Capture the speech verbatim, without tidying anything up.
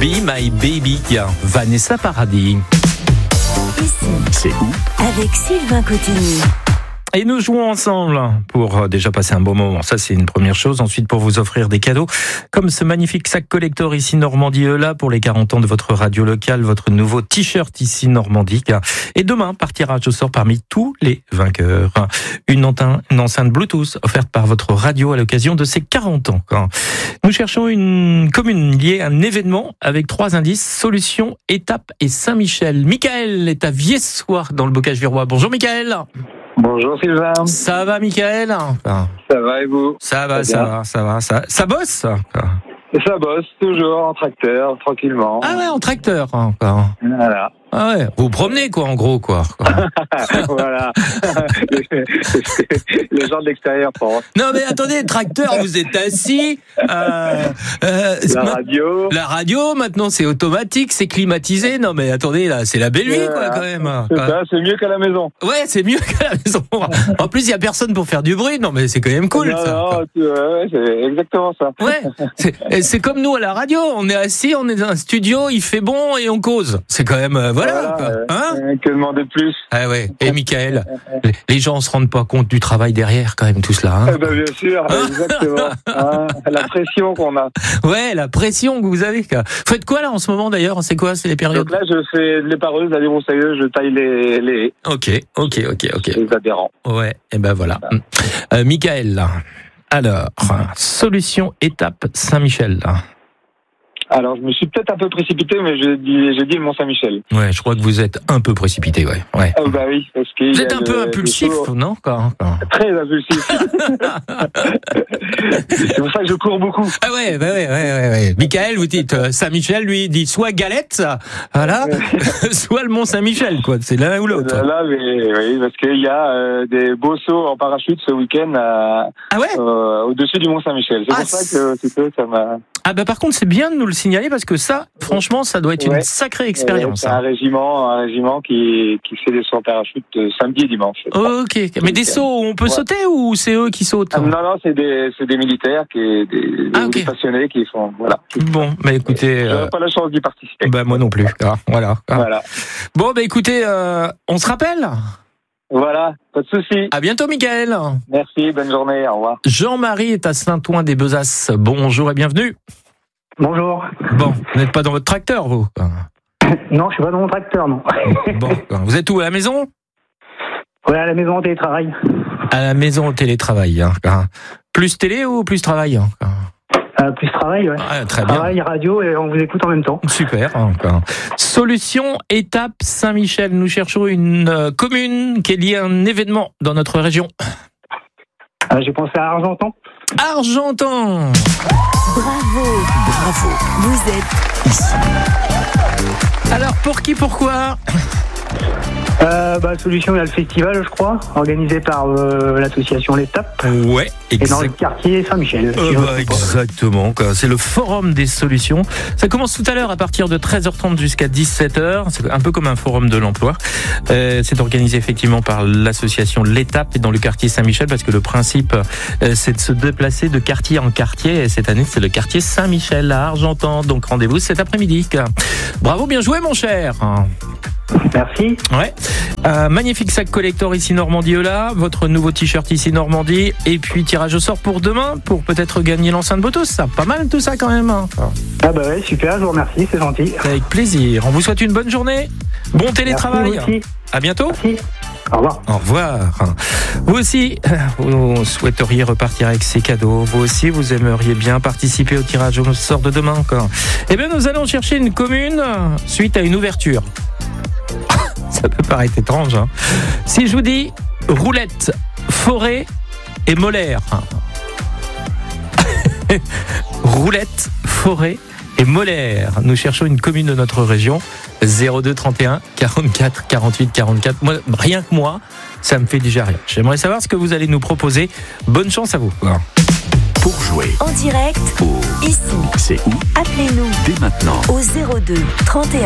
Be My Baby, Vanessa Paradis. Ici, C'est où? avec Sylvain Cotigny. Et nous jouons ensemble pour déjà passer un bon moment. Ça, c'est une première chose. Ensuite, pour vous offrir des cadeaux, comme ce magnifique sac collector ici Normandie Eula pour les quarante ans de votre radio locale, votre nouveau t-shirt ici Normandie. Et demain, par tirage au sort parmi tous les vainqueurs, une enceinte, une enceinte Bluetooth offerte par votre radio à l'occasion de ses quarante ans. Nous cherchons une commune liée à un événement avec trois indices, Solution, Étape et Saint-Michel. Michael est à Viessoir dans le Bocage-Virois. Bonjour Michael. Bonjour Sylvain. Ça va Michael? Ça va et vous? Ça va, ça va, ça va, ça, ça bosse ça. Ça bosse toujours en tracteur, tranquillement. Ah ouais, en tracteur. Hein. Voilà. Ah ouais, vous promenez quoi, en gros quoi. Voilà. Les gens de l'extérieur pensent. Non mais attendez, tracteur, vous êtes assis. Euh, euh, La radio. La radio, maintenant c'est automatique, c'est climatisé. Non mais attendez, là, c'est la belle vie quoi quand même. C'est ça, c'est mieux qu'à la maison. Ouais, c'est mieux qu'à la maison. En plus, il y a personne pour faire du bruit. Non mais c'est quand même cool non, ça. Non, tu, ouais, c'est exactement ça. Ouais, c'est, c'est comme nous à la radio. On est assis, on est dans un studio, il fait bon et on cause. C'est quand même euh, voilà. Voilà, quoi. Hein euh, que demander de plus? Ah ouais. Et Michael, les gens se rendent pas compte du travail derrière quand même tout cela. Hein eh ben, bien sûr, exactement. Hein, la pression qu'on a. Ouais, la pression que vous avez. Quoi. Faites quoi là en ce moment d'ailleurs? C'est quoi? C'est les périodes? Donc là, je fais de l'épareuse, la débroussailleuse, je taille les, les, Ok, ok, ok, ok. les adhérents. Ouais. Et ben voilà. Euh, Michael. Alors, Solution, Étape, Saint-Michel. Alors, je me suis peut-être un peu précipité, mais j'ai dit, j'ai dit le Mont-Saint-Michel. Ouais, je crois que vous êtes un peu précipité, ouais. ouais. Ah bah oui, parce que Vous êtes un peu impulsif, non quoi, quoi. Très impulsif. C'est pour ça que je cours beaucoup. Ah ouais, bah ouais, ouais, ouais, ouais. Michael, vous dites euh, Saint-Michel, lui il dit soit Galette, voilà, soit le Mont Saint-Michel, quoi. C'est l'un ou l'autre. Là, mais oui, parce qu'il y a euh, des beaux sauts en parachute ce week-end à, Ah ouais. euh, au-dessus du Mont Saint-Michel. C'est Ah, pour ça que c'est que ça m'a. Ah bah par contre c'est bien de nous le signaler parce que ça, franchement, ça doit être Ouais. une sacrée expérience. C'est un régiment, un régiment qui qui fait des sauts en parachute euh, samedi et dimanche. Ok, mais des sauts où on peut Ouais. sauter ou c'est eux qui sautent? Ah, non, non, c'est des c'est des militaires qui des, Ah, des ok. passionnés qui font voilà. Bon, bah écoutez, J'aurais euh, pas la chance d'y participer. bah moi non plus. Ah, voilà. Ah. Voilà. Bon bah écoutez, euh, on se rappelle. Voilà, pas de souci. À bientôt, Michael. Merci, bonne journée, au revoir. Jean-Marie est à Saint-Ouen-des-Bezasses. Bonjour et bienvenue. Bonjour. Bon, vous n'êtes pas dans votre tracteur, vous? Non, je suis pas dans mon tracteur, non. Bon, vous êtes où, à la maison? Ouais, à la maison, en télétravail. À la maison, au télétravail. Hein. Plus télé ou plus travail? Hein. Euh, plus travail, ouais. Ah, très bien. Travail, radio, et on vous écoute en même temps. Super. Hein. Solution, Étape, Saint-Michel. Nous cherchons une euh, commune qui est liée à un événement dans notre région. Euh, J'ai pensé à Argentan. Argentan. Bravo, Bravo. vous êtes Ici. Alors, pour qui, pourquoi? Euh, bah, Solution, il y a le festival, je crois, organisé par euh, l'association L'Étape. Ouais, Et dans le exact. quartier Saint-Michel. Euh, si je me bah, trompe pas. exactement, quoi. C'est le forum des solutions. Ça commence tout à l'heure à partir de treize heures trente jusqu'à dix-sept heures. C'est un peu comme un forum de l'emploi. Euh, c'est organisé effectivement par l'association L'Étape et dans le quartier Saint-Michel parce que le principe euh, c'est de se déplacer de quartier en quartier et cette année c'est le quartier Saint-Michel à Argentan. Donc rendez-vous cet après-midi. Bravo, bien joué mon cher. Merci. Ouais. Euh, magnifique sac collector ici Normandie Eula, votre nouveau t-shirt ici Normandie et puis tirage au sort pour demain pour peut-être gagner l'enceinte Bluetooth. Ça, pas mal tout ça quand même. Hein. Ah bah ouais, super, je vous remercie, c'est gentil. Avec plaisir. On vous souhaite une bonne journée. Bon télétravail. Merci, vous aussi. À bientôt. Merci. Au revoir. Au revoir. Vous aussi, vous souhaiteriez repartir avec ces cadeaux. Vous aussi, vous aimeriez bien participer au tirage au sort de demain encore. Eh bien, nous allons chercher une commune suite à une ouverture. Ça peut paraître étrange. Hein. Si je vous dis roulette, forêt et molaire. Roulette, forêt et molaire. Nous cherchons une commune de notre région. zéro deux trente et un quarante-quatre quarante-huit quarante-quatre. Moi, rien que moi, ça me fait déjà rien. J'aimerais savoir ce que vous allez nous proposer. Bonne chance à vous. Pour jouer en direct, au ici. C'est où? Appelez-nous Dès maintenant. au zéro deux trente et un